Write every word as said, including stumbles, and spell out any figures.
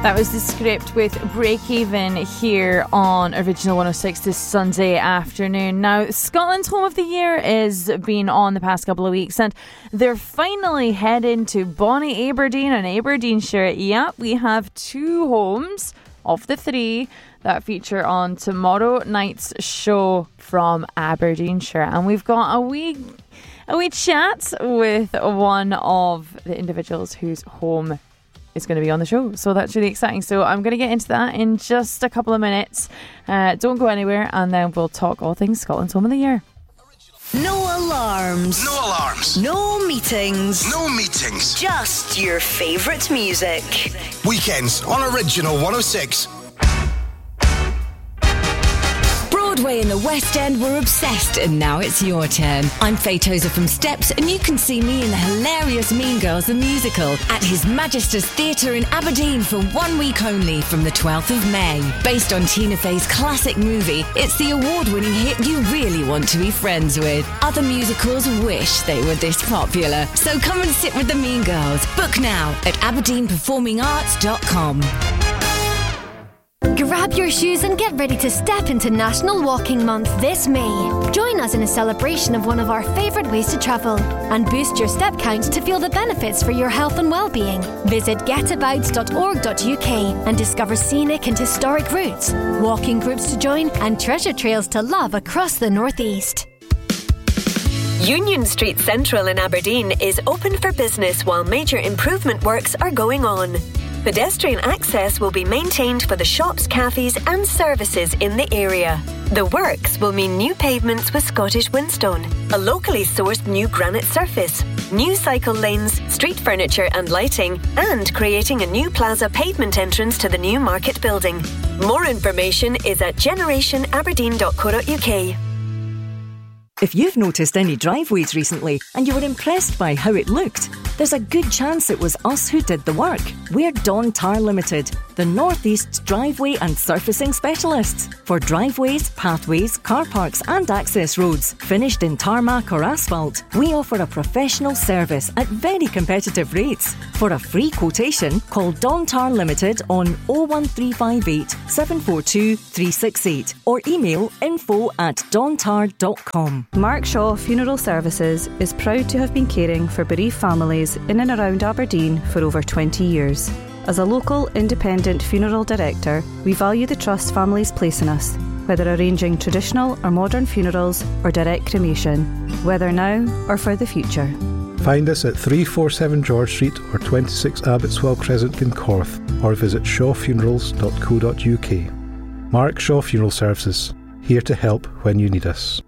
That was the script with Break Even here on Original one oh six this Sunday afternoon. Now, Scotland's Home of the Year is been on the past couple of weeks, and they're finally heading to Bonnie Aberdeen and Aberdeenshire. Yeah, we have two homes of the three that feature on tomorrow night's show from Aberdeenshire, and we've got a wee a wee chat with one of the individuals whose home is going to be on the show, so that's really exciting. So I'm going to get into that in just a couple of minutes. Uh, don't go anywhere, and then we'll talk all things Scotland's Home of the Year. No alarms. No alarms. No meetings. No meetings. Just your favourite music. Weekends on Original one oh six. Broadway and the West End were obsessed, and now it's your turn. I'm Faye Tozer from Steps, and you can see me in the hilarious Mean Girls the musical at His Majesty's Theatre in Aberdeen for one week only from the twelfth of May. Based on Tina Fey's classic movie, it's the award-winning hit you really want to be friends with. Other musicals wish they were this popular, so come and sit with the Mean Girls. Book now at aberdeen performing arts dot com. Grab your shoes and get ready to step into National Walking Month this May. Join us in a celebration of one of our favourite ways to travel and boost your step count to feel the benefits for your health and well-being. Visit get about dot org dot U K and discover scenic and historic routes, walking groups to join and treasure trails to love across the Northeast. Union Street Central in Aberdeen is open for business while major improvement works are going on. Pedestrian access will be maintained for the shops, cafes and services in the area. The works will mean new pavements with Scottish Whinstone, a locally sourced new granite surface, new cycle lanes, street furniture and lighting, and creating a new plaza pavement entrance to the new market building. More information is at generation aberdeen dot co dot U K. If you've noticed any driveways recently and you were impressed by how it looked, there's a good chance it was us who did the work. We're Don Tar Limited, the North East's driveway and surfacing specialists. For driveways, pathways, car parks and access roads, finished in tarmac or asphalt, we offer a professional service at very competitive rates. For a free quotation, call Don Tar Limited on oh one three five eight, seven four two, three six eight or email info at dontar dot com. Mark Shaw Funeral Services is proud to have been caring for bereaved families in and around Aberdeen for over twenty years. As a local independent funeral director, we value the trust families place in us, whether arranging traditional or modern funerals or direct cremation, whether now or for the future. Find us at three forty-seven George Street or twenty-six Abbotswell Crescent, Glencorth, or visit shaw funerals dot co dot U K. Mark Shaw Funeral Services, here to help when you need us.